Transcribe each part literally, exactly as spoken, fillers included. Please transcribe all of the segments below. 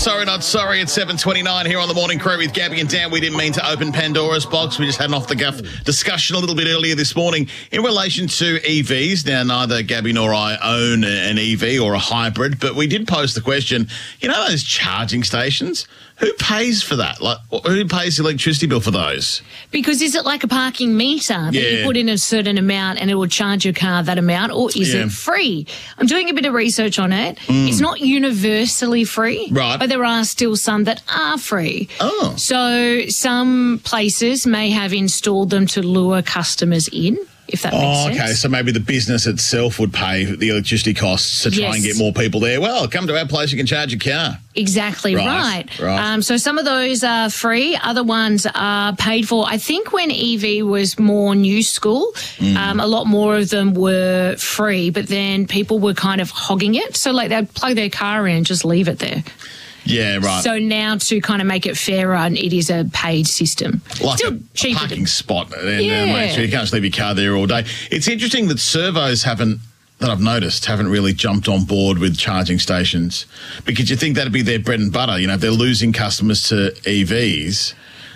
Sorry Not Sorry at seven twenty-nine here on the Morning Crew with Gabby and Dan. We didn't mean to open Pandora's box. We just had an off-the-cuff discussion a little bit earlier this morning in relation to E Vs. Now, neither Gabby nor I own an E V or a hybrid, but we did pose the question, you know those charging stations? Who pays for that? Like, who pays the electricity bill for those? Because is it like a parking meter that Yeah. you put in a certain amount and it will charge your car that amount, or is Yeah. it free? I'm doing a bit of research on it. It's not universally free, Right. but there are still some that are free. Oh. So some places may have installed them to lure customers in, if that Oh, makes sense. okay. So maybe the business itself would pay the electricity costs to try and Yes. get more people there. Well, come to our place, you can charge your car. Exactly Right, right. right. Um, so some of those are free, other ones are paid for. I think when E V was more new school, Mm. um, a lot more of them were free, but then people were kind of hogging it. So like they'd plug their car in and just leave it there. Yeah, right. So now to kind of make it fairer, it is a paid system. Like Still a, a cheaper parking to- spot. And, Yeah. uh, make sure you can't just leave your car there all day. It's interesting that servos haven't, that I've noticed, haven't really jumped on board with charging stations, because you think that'd be their bread and butter. You know, if they're losing customers to E Vs,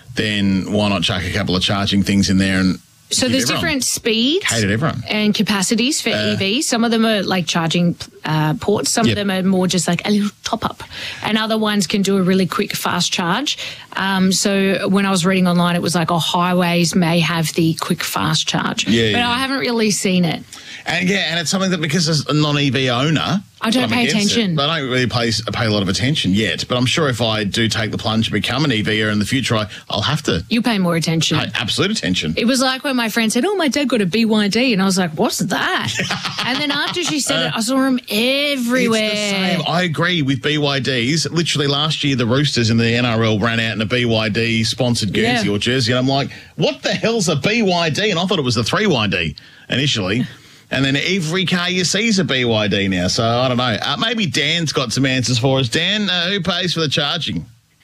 then why not chuck a couple of charging things in there and So give there's everyone- different speeds cater to everyone. and capacities for Uh, E Vs. Some of them are like charging uh, ports. Some Yep. of them are more just like a little top up. And other ones can do a really quick, fast charge. Um, so when I was reading online, it was like, oh, highways may have the quick, fast charge. Yeah, but yeah. I haven't really seen it. And yeah, and it's something that, because as a non-E V owner, I don't I'm pay against attention. It, but I don't really pay, pay a lot of attention yet. But I'm sure if I do take the plunge and become an E V er in the future, I, I'll have to You pay more attention. pay absolute attention. It was like when my friend said, oh, my dad got a B Y D. And I was like, what's that? And then after she said it, I saw him everywhere. It's the same. I agree with B Y Ds. Literally last year, the Roosters in the N R L ran out in a B Y D sponsored Guernsey Yeah. or jersey. And I'm like, what the hell's a B Y D? And I thought it was the three Y D initially. And then every car you see is a B Y D now. So I don't know. Uh, maybe Dan's got some answers for us. Dan, uh, who pays for the charging?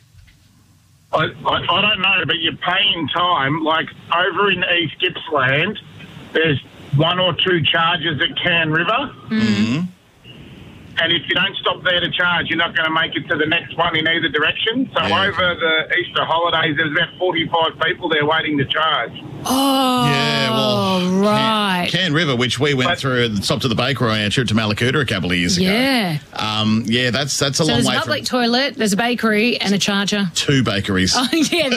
I, I, I don't know, but you're paying time. Like over in East Gippsland, there's one or two charges at Cairn River. Mm-hmm. And if you don't stop there to charge, you're not going to make it to the next one in either direction. So Yeah. over the Easter holidays, there's about forty-five people there waiting to charge. Oh, Yeah, well, right. Cairn River, which we went But- through at the top of the bakery on our trip to Malakuta a couple of years ago. Yeah. Um, yeah, that's that's a So long there's a way public from toilet, there's a bakery, and a charger. two bakeries. Oh, yeah.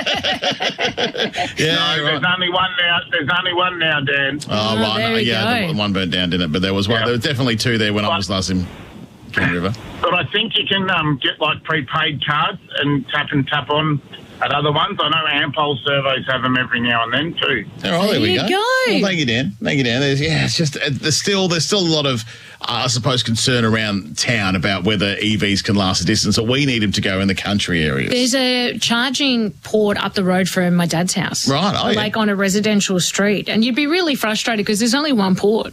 yeah, No, right. there's only one now. There's only one now, Dan. Oh, Oh, right. there No, we yeah, go. the one burnt down, didn't it? But there was one. Yeah. There was definitely two there when I But- was last in Cairn River. But I think you can um, get like prepaid cards and tap and tap on at other ones. I know Ampol servos have them every now and then too. All right, there, we you go. go. Well, thank you, Dan. Thank you, Dan. There's, yeah, it's just uh, there's still there's still a lot of uh, I suppose concern around town about whether E Vs can last a distance, or we need them to go in the country areas. There's a charging port up the road from my dad's house. Right, oh, yeah. Like on a residential street. And you'd be really frustrated because there's only one port.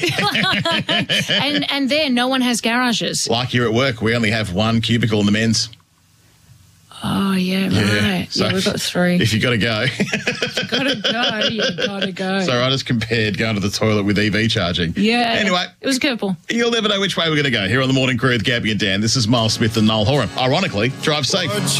and and there, no one has garages. Like here at work, we only have one cubicle in the men's. Oh, yeah, right. So yeah, we've got three. If you got to go, gotta go. You gotta go. so I just compared going to the toilet with E V charging. Yeah. Anyway, It was a curveball. you'll never know which way we're going to go here on the Morning Crew with Gabby and Dan. This is Miles Smith and Noel Horan. Ironically, drive safe.